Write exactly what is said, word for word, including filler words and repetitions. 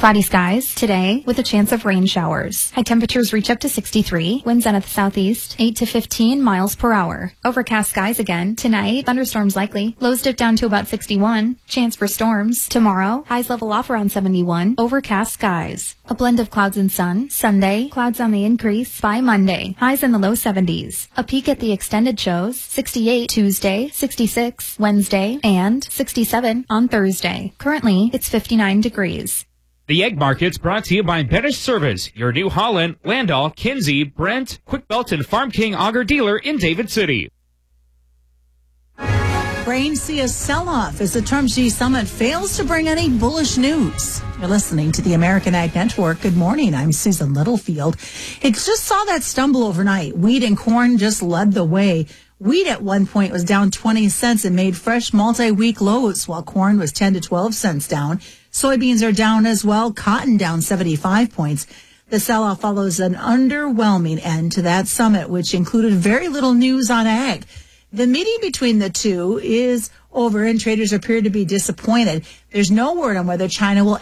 Cloudy skies today with a chance of rain showers. High temperatures reach up to sixty-three. Winds out of the southeast, eight to fifteen miles per hour. Overcast skies again. Tonight, thunderstorms likely. Lows dip down to about sixty-one. Chance for storms. Tomorrow, highs level off around seventy-one. Overcast skies. A blend of clouds and sun. Sunday, clouds on the increase. By Monday, highs in the low seventies. A peek at the extended shows. sixty-eight Tuesday, sixty-six Wednesday, and sixty-seven on Thursday. Currently, it's fifty-nine degrees. The Egg Market's brought to you by Better Service, your New Holland, Landau, Kinsey, Brent, Quick Belt, and Farm King Auger dealer in David City. Grains see a sell-off as the Trump G Summit fails to bring any bullish news. You're listening to the American Ag Network. Good morning. I'm Susan Littlefield. It just saw that stumble overnight. Wheat and corn just led the way. Wheat at one point was down twenty cents and made fresh multi-week lows, while corn was ten to twelve cents down. Soybeans are down as well. Cotton down seventy-five points. The sell-off follows an underwhelming end to that summit, which included very little news on ag. The meeting between the two is over, and traders appear to be disappointed. There's no word on whether China will